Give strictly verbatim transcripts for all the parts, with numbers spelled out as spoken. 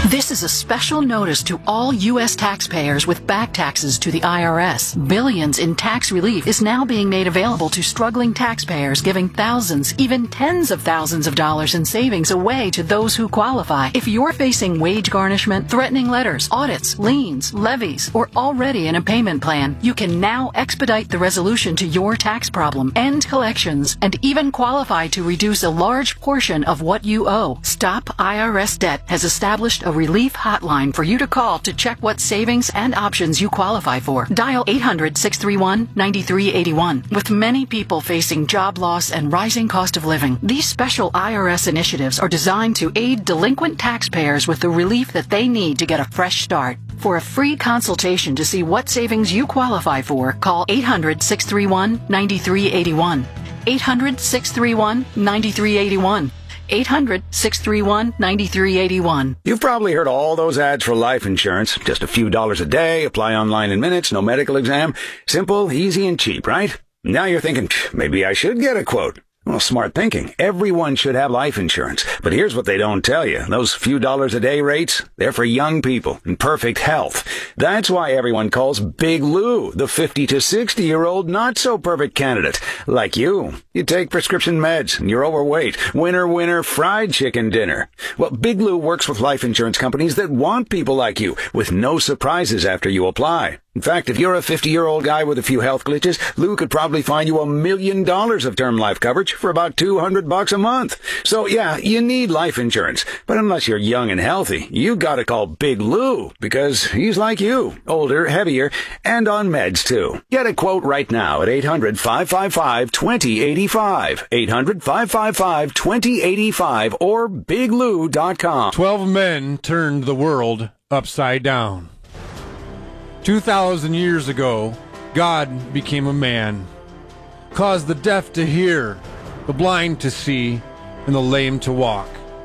This is a special notice to all U S taxpayers with back taxes to the I R S. Billions in tax relief is now being made available to struggling taxpayers, giving thousands, even tens of thousands of dollars in savings away to those who qualify. If you're facing wage garnishment, threatening letters, audits, liens, levies, or already in a payment plan, you can now expedite the resolution to your tax problem, end collections, and even qualify to reduce a large portion of what you owe. Stop I R S Debt has established a relief hotline for you to call to check what savings and options you qualify for. Dial eight hundred, six three one, nine three eight one. With many people facing job loss and rising cost of living, these special I R S initiatives are designed to aid delinquent taxpayers with the relief that they need to get a fresh start. For a free consultation to see what savings you qualify for, call eight hundred, six three one, nine three eight one. eight hundred, six three one, nine three eight one. eight hundred, six three one, nine three eight one. You've probably heard all those ads for life insurance. Just a few dollars a day, apply online in minutes, no medical exam. Simple, easy, and cheap, right? Now you're thinking, maybe I should get a quote. Well, smart thinking. Everyone should have life insurance. But here's what they don't tell you. Those few dollars a day rates, they're for young people in perfect health. That's why everyone calls Big Lou the fifty to sixty-year-old not-so-perfect candidate. Like you. You take prescription meds and you're overweight. Winner, winner, fried chicken dinner. Well, Big Lou works with life insurance companies that want people like you, with no surprises after you apply. In fact, if you're a fifty-year-old guy with a few health glitches, Lou could probably find you a million dollars of term life coverage for about two hundred bucks a month. So yeah, you need life insurance. But unless you're young and healthy, you gotta call Big Lou, because he's like you, older, heavier, and on meds too. Get a quote right now at eight hundred, five five five, two zero eight five, eight hundred, five five five, two zero eight five, or big lou dot com. Twelve men turned the world upside down. Two thousand years ago, God became a man, caused the deaf to hear, the blind to see, and the lame to walk.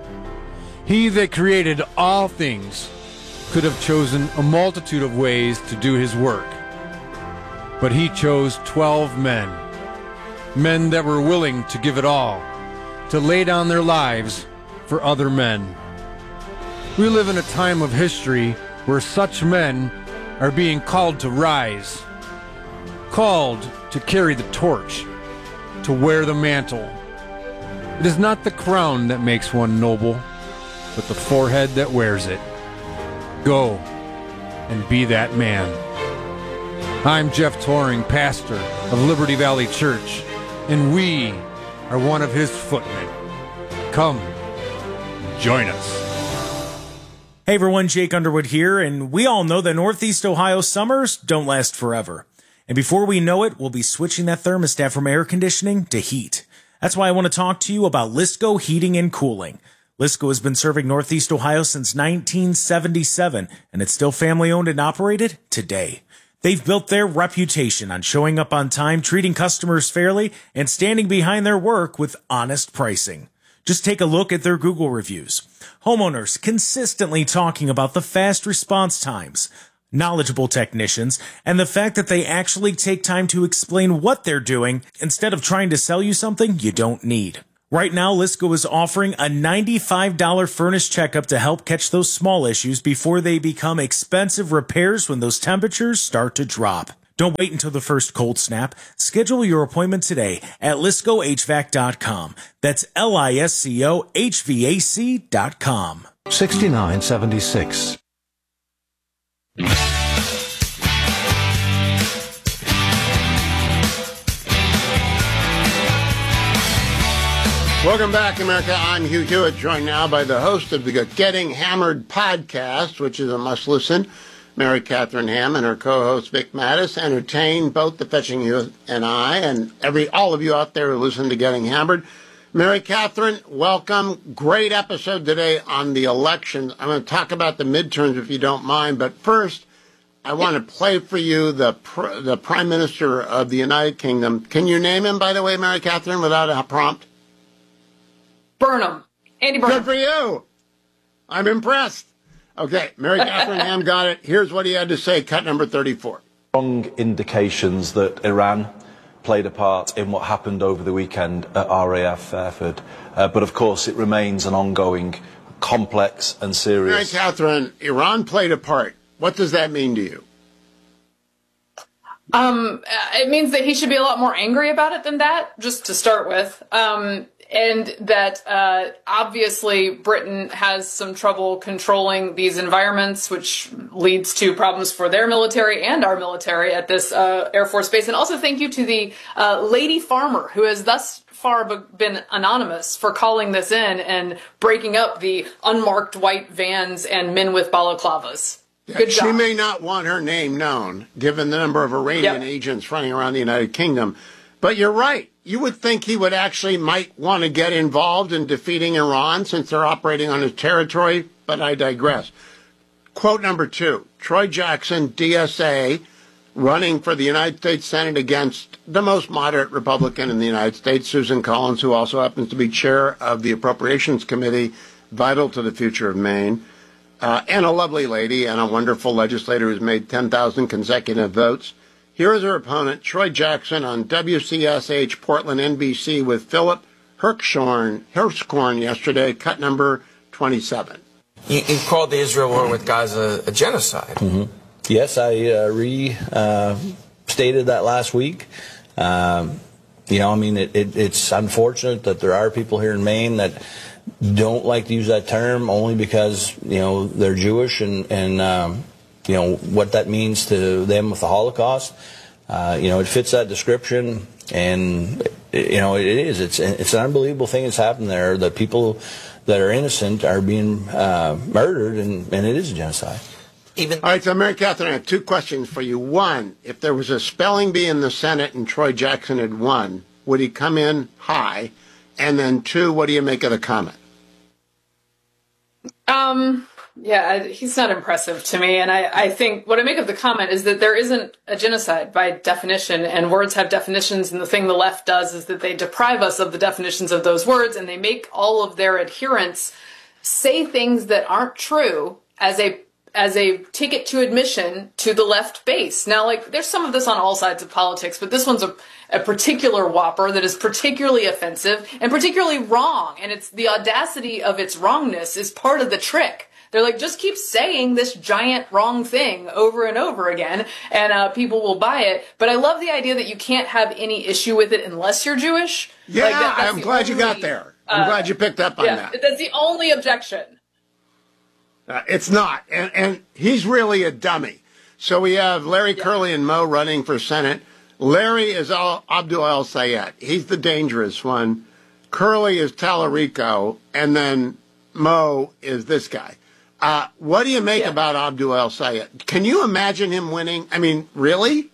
He that created all things could have chosen a multitude of ways to do his work, but he chose twelve men, men that were willing to give it all, to lay down their lives for other men. We live in a time of history where such men are being called to rise, called to carry the torch, to wear the mantle. It is not the crown that makes one noble, but the forehead that wears it. Go and be that man. I'm Jeff Toring, pastor of Liberty Valley Church, and we are one of his footmen. Come, join us. Hey everyone, Jake Underwood here, and we all know that Northeast Ohio summers don't last forever. And before we know it, we'll be switching that thermostat from air conditioning to heat. That's why I want to talk to you about Lisco Heating and Cooling. Lisco has been serving Northeast Ohio since nineteen seventy-seven, and it's still family owned and operated today. They've built their reputation on showing up on time, treating customers fairly, and standing behind their work with honest pricing. Just take a look at their Google reviews. Homeowners consistently talking about the fast response times, knowledgeable technicians, and the fact that they actually take time to explain what they're doing instead of trying to sell you something you don't need. Right now, Lisco is offering a ninety-five dollars furnace checkup to help catch those small issues before they become expensive repairs when those temperatures start to drop. Don't wait until the first cold snap. Schedule your appointment today at lisco h v a c dot com. That's L I S C O H V A C dot com. sixty-nine seventy-six. Welcome back, America. I'm Hugh Hewitt, joined now by the host of the Getting Hammered podcast, which is a must-listen, Mary Catherine Ham, and her co-host Vic Mattis, entertain both the Fetching You and I, and every all of you out there who listen to Getting Hammered. Mary Catherine, welcome. Great episode today on the election. I'm going to talk about the midterms if you don't mind, but first, I want to play for you the pr- the Prime Minister of the United Kingdom. Can you name him, by the way, Mary Catherine, without a prompt? Burnham. Andy Burnham. Good for you. I'm impressed. Okay, Mary Catherine Ham got it. Here's what he had to say, cut number thirty-four. Strong indications that Iran played a part in what happened over the weekend at R A F Fairford. Uh, but of course, it remains an ongoing complex and serious. Mary Catherine, Iran played a part. What does that mean to you? Um, it means that he should be a lot more angry about it than that, just to start with. Um, and that uh, obviously Britain has some trouble controlling these environments, which leads to problems for their military and our military at this uh, Air Force base. And also thank you to the uh, lady farmer who has thus far been anonymous for calling this in and breaking up the unmarked white vans and men with balaclavas. Good job. She may not want her name known, given the number of Iranian Yep. agents running around the United Kingdom. But you're right. You would think he would actually might want to get involved in defeating Iran since they're operating on his territory, but I digress. Quote number two, Troy Jackson, D S A, running for the United States Senate against the most moderate Republican in the United States, Susan Collins, who also happens to be chair of the Appropriations Committee, vital to the future of Maine. Uh, and a lovely lady and a wonderful legislator who's made ten thousand consecutive votes. Here is her opponent, Troy Jackson, on W C S H Portland N B C with Philip Hirschhorn, Hirschhorn yesterday, cut number twenty-seven. You, you called the Israel war with Gaza a genocide. Mm-hmm. Yes, I uh, re-stated uh, that last week. Um, you know, I mean, it, it, it's unfortunate that there are people here in Maine that don't like to use that term only because, you know, they're Jewish and, and um, you know, what that means to them with the Holocaust. Uh, you know, it fits that description, and, you know, it is. It's, it's an unbelievable thing that's happened there, that people that are innocent are being uh, murdered, and, and it is a genocide. Even All right, so Mary Catherine, I have two questions for you. One, if there was a spelling bee in the Senate and Troy Jackson had won, would he come in high? And then two, what do you make of the comment? Um, yeah, I, he's not impressive to me. And I, I think what I make of the comment is that there isn't a genocide by definition, and words have definitions. And the thing the left does is that they deprive us of the definitions of those words, and they make all of their adherents say things that aren't true as a as a ticket to admission to the left base. Now, like, there's some of this on all sides of politics, but this one's a, a particular whopper that is particularly offensive and particularly wrong. And it's the audacity of its wrongness is part of the trick. They're like, just keep saying this giant wrong thing over and over again, and uh, people will buy it. But I love the idea that you can't have any issue with it unless you're Jewish. Yeah, like that, I'm glad only, you got there. I'm uh, glad you picked up on yeah, that. That's the only objection. Uh, it's not. And, and he's really a dummy. So we have Larry yeah. Curley and Mo running for Senate. Larry is Al- Abdul El Sayed. He's the dangerous one. Curley is Tallarico. And then Mo is this guy. Uh, what do you make yeah. about Abdul El Sayed? Can you imagine him winning? I mean, really?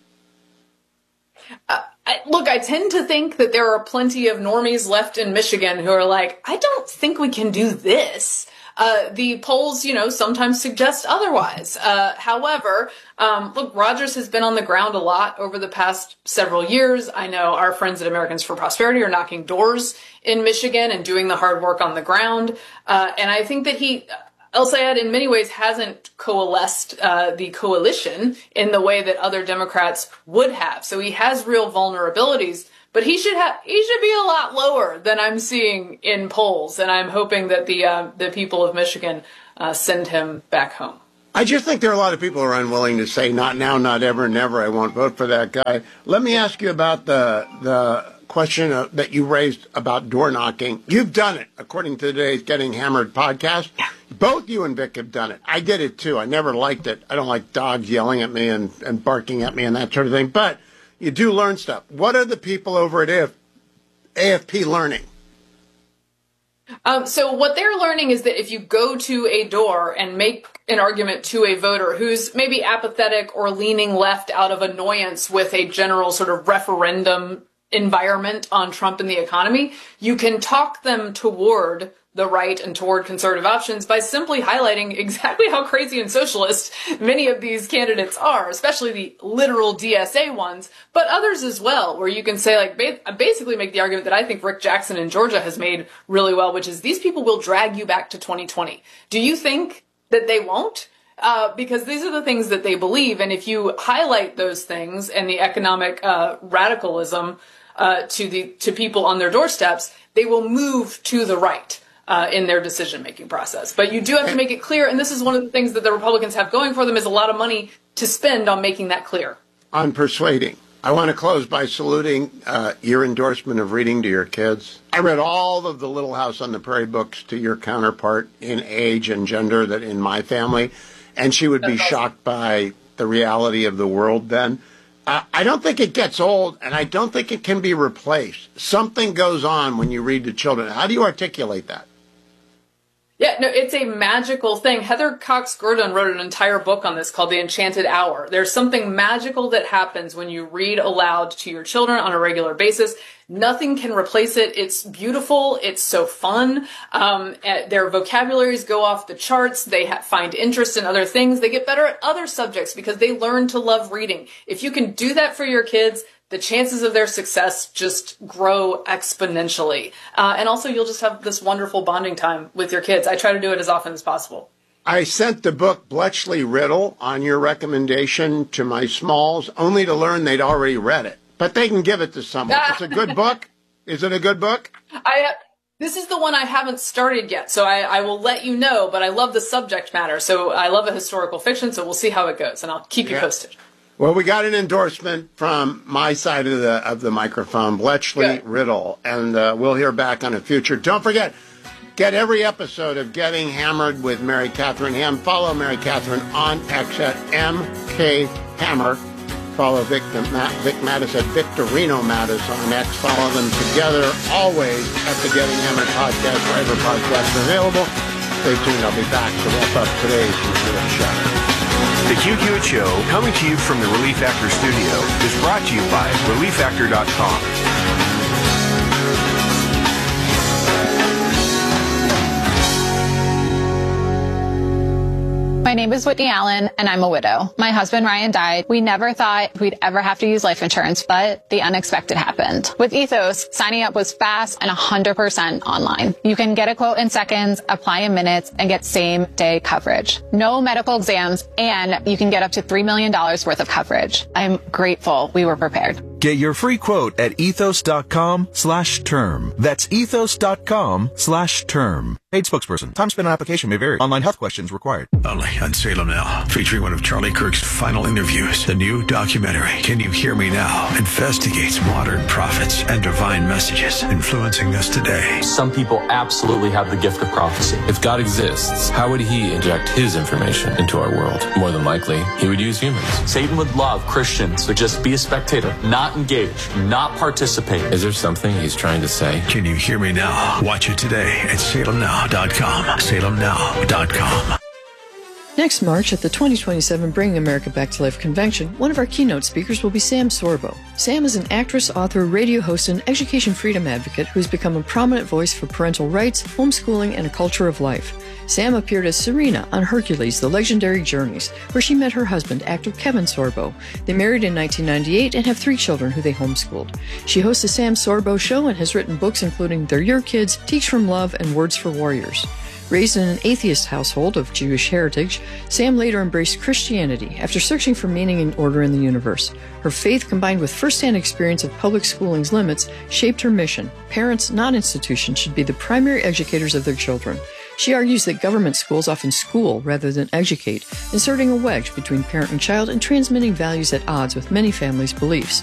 Uh, I, look, I tend to think that there are plenty of normies left in Michigan who are like, I don't think we can do this. Uh, the polls, you know, sometimes suggest otherwise. Uh, however, um, look, Rogers has been on the ground a lot over the past several years. I know our friends at Americans for Prosperity are knocking doors in Michigan and doing the hard work on the ground. Uh, and I think that he, El Sayed in many ways hasn't coalesced uh, the coalition in the way that other Democrats would have. So he has real vulnerabilities. But he should have, he should be a lot lower than I'm seeing in polls, and I'm hoping that the uh, the people of Michigan uh, send him back home. I just think there are a lot of people who are unwilling to say, not now, not ever, never, I won't vote for that guy. Let me ask you about the the question uh, that you raised about door knocking. You've done it, according to today's Getting Hammered podcast. Both you and Vic have done it. I did it, too. I never liked it. I don't like dogs yelling at me and, and barking at me and that sort of thing. But you do learn stuff. What are the people over at A F P learning? Um, so what they're learning is that if you go to a door and make an argument to a voter who's maybe apathetic or leaning left out of annoyance with a general sort of referendum environment on Trump and the economy, you can talk them toward the right and toward conservative options by simply highlighting exactly how crazy and socialist many of these candidates are, especially the literal D S A ones, but others as well, where you can say, like, ba- basically make the argument that I think Rick Jackson in Georgia has made really well, which is these people will drag you back to twenty twenty. Do you think that they won't? Uh, because these are the things that they believe, and if you highlight those things and the economic uh, radicalism uh, to the to people on their doorsteps, they will move to the right. uh, in their decision-making process. But you do have to make it clear, and this is one of the things that the Republicans have going for them, is a lot of money to spend on making that clear. On persuading. I want to close by saluting uh, your endorsement of reading to your kids. I read all of the Little House on the Prairie books to your counterpart in age and gender that in my family, and she would be shocked by the reality of the world then. Uh, I don't think it gets old, and I don't think it can be replaced. Something goes on when you read to children. How do you articulate that? Yeah, no, it's a magical thing. Heather Cox Gordon wrote an entire book on this called The Enchanted Hour. There's something magical that happens when you read aloud to your children on a regular basis. Nothing can replace it. It's beautiful. It's so fun. Um, their vocabularies go off the charts. They ha- find interest in other things. They get better at other subjects because they learn to love reading. If you can do that for your kids, the chances of their success just grow exponentially. Uh, and also, you'll just have this wonderful bonding time with your kids. I try to do it as often as possible. I sent the book Bletchley Riddle on your recommendation to my smalls, only to learn they'd already read it. But they can give it to someone. It's a good book. Is it a good book? I This is the one I haven't started yet, so I, I will let you know, but I love the subject matter. So I love a historical fiction, so we'll see how it goes, and I'll keep you yeah. posted. Well, we got an endorsement from my side of the of the microphone, Bletchley Good. Riddle, and uh, we'll hear back on a future. Don't forget, get every episode of Getting Hammered with Mary Catherine Ham. Follow Mary Catherine on X at M K Hammer. Follow Vic, Vic Mattis at Victorino Mattis on X. Follow them together always at the Getting Hammered podcast, wherever podcasts are available. Stay tuned. I'll be back to wrap up today's show. The Q Q H Show, coming to you from the Relief Factor studio, is brought to you by relief factor dot com. My name is Whitney Allen, and I'm a widow. My husband, Ryan, died. We never thought we'd ever have to use life insurance, but the unexpected happened. With Ethos, signing up was fast and one hundred percent online. You can get a quote in seconds, apply in minutes, and get same-day coverage. No medical exams, and you can get up to three million dollars worth of coverage. I'm grateful we were prepared. Get your free quote at ethos dot com slash term. That's ethos dot com slash term. Paid spokesperson. Time spent on application may vary. Online health questions required. Only on Salem Now, featuring one of Charlie Kirk's final interviews. The new documentary, Can You Hear Me Now?, investigates modern prophets and divine messages influencing us today. Some people absolutely have the gift of prophecy. If God exists, how would he inject his information into our world? More than likely, he would use humans. Satan would love Christians to just be a spectator, not engage, not participate. Is there something he's trying to say? Can You Hear Me Now? Watch it today at salem now dot com. salem now dot com. Next March at the twenty twenty-seven Bringing America Back to Life convention, one of our keynote speakers will be Sam Sorbo. Sam is an actress, author, radio host, and education freedom advocate who has become a prominent voice for parental rights, homeschooling, and a culture of life. Sam appeared as Serena on Hercules, The Legendary Journeys, where she met her husband, actor Kevin Sorbo. They married in nineteen ninety-eight and have three children who they homeschooled. She hosts the Sam Sorbo Show and has written books including They're Your Kids, Teach from Love, and Words for Warriors. Raised in an atheist household of Jewish heritage, Sam later embraced Christianity after searching for meaning and order in the universe. Her faith, combined with first-hand experience of public schooling's limits, shaped her mission. Parents, not institutions, should be the primary educators of their children. She argues that government schools often school rather than educate, inserting a wedge between parent and child and transmitting values at odds with many families' beliefs.